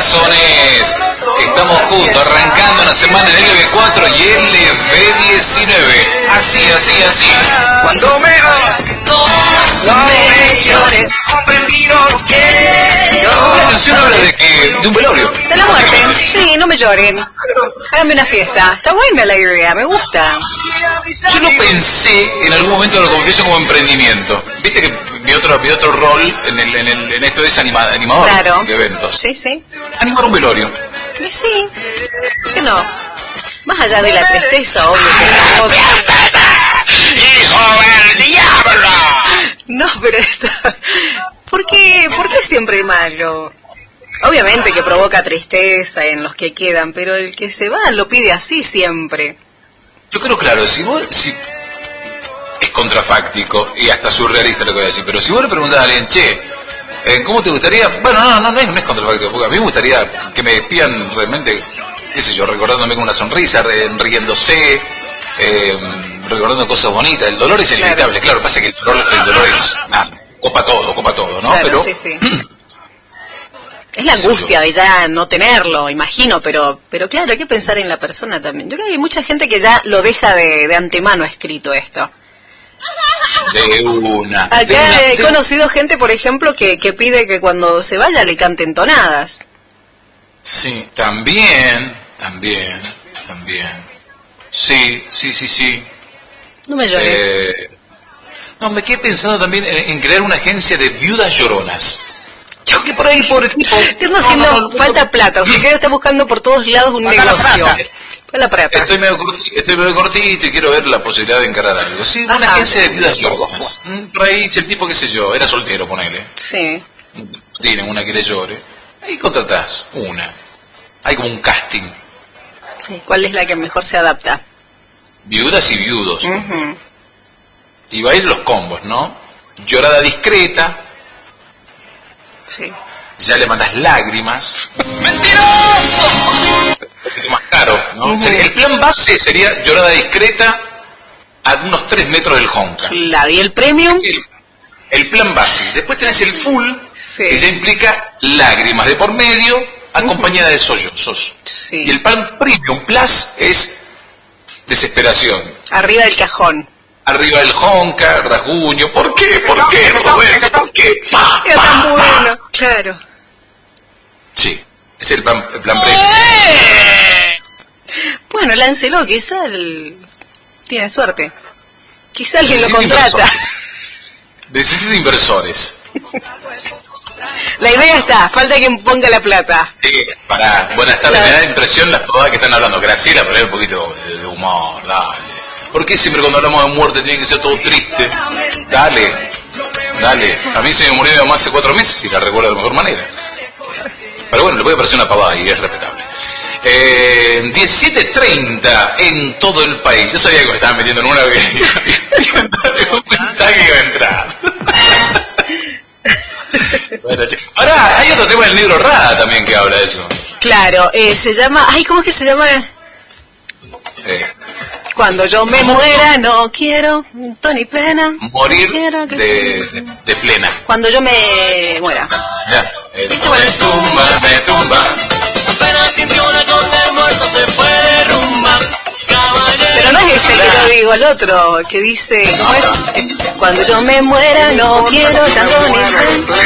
corazones. Estamos juntos, arrancando una semana en LB4 y LB19. Así. Cuando me no me llores, comprendido lo quiero. La canción habla de un velorio. De la muerte. Sí, no me lloren. Háganme una fiesta. Está buena la idea, me gusta. Yo lo pensé en algún momento, lo confieso, como emprendimiento. Viste que mi otro rol en esto es animador, claro, de eventos. Sí. Animar un velorio. Y sí, ¿qué no? Más allá de la tristeza, obvio que ¡Hijo del diablo! no, pero está... ¿Por qué siempre malo? Obviamente que provoca tristeza en los que quedan, pero el que se va lo pide así siempre. Yo creo, claro, si es contrafáctico y hasta surrealista lo que voy a decir, pero si vos le preguntás a alguien, che, ¿cómo te gustaría? Bueno, no es contrafáctico, porque a mí me gustaría que me despidan realmente, qué sé yo, recordándome con una sonrisa, riéndose, recordando cosas bonitas. El dolor es inevitable, claro, pasa que el dolor es, copa todo, ¿no? Claro, pero sí. Es la angustia de ya no tenerlo, imagino, pero claro, hay que pensar en la persona también. Yo creo que hay mucha gente que ya lo deja de antemano escrito esto. De una. Acá he conocido gente, por ejemplo, que pide que cuando se vaya le canten tonadas. Sí, también. Sí. No me llores. No, me quedé pensando también en crear una agencia de viudas lloronas. Yo que por ahí, pobre tipo. Falta plata. Usted está buscando por todos lados un negocio. La plata. Estoy medio cortito y quiero ver la posibilidad de encarar algo. Sí, una agencia de viudas lloronas. Por ahí, si el tipo, qué sé yo, era soltero, ponele. Sí. Tienen una que le llore. Ahí contratás una. Hay como un casting. Sí. ¿Cuál es la que mejor se adapta? Viudas y viudos. Y va a ir los combos, ¿no? Llorada discreta. Sí. Ya le mandas lágrimas. ¡Mentiroso! Un poquito más caro, ¿no? El plan base sería llorada discreta a unos 3 metros del honka. Claro, ¿y el premium? El plan base. Después tenés el full, que ya implica lágrimas de por medio, acompañada de sollozos. Sí. Y el plan premium plus es desesperación. Arriba del cajón. Arriba del honka, rasguño. ¿Por qué, Roberto? ¿Por qué? Es tan bueno, claro. Sí, es el plan premium. Bueno, láncelo, quizá tiene suerte. Quizá alguien lo contrata. Necesita inversores. La idea está, falta quien ponga la plata. Sí, buenas tardes, me da la impresión las todas que están hablando. Graciela, pero hay un poquito de humor, dale. ¿Por qué siempre cuando hablamos de muerte tiene que ser todo triste? Dale. A mí se me murió mi mamá hace 4 meses y la recuerdo de la mejor manera. Pero bueno, le puede parecer una pavada y es respetable. 17:30 en todo el país. Yo sabía que me estaban metiendo en una un mensaje que iba a entrar. Bueno, ahora hay otro tema del libro Rada también que habla de eso. Claro, se llama... ¿cómo es que se llama? Cuando yo me muera no quiero ni pena. Morir de plena. Cuando yo me muera. Ya. Esto me tumba. Apenas sintió una gota, el muerto se fue de rumba. Pero no es este que yo digo, el otro que dice, ¿cómo es? Cuando yo me muera no quiero llanto ni pena.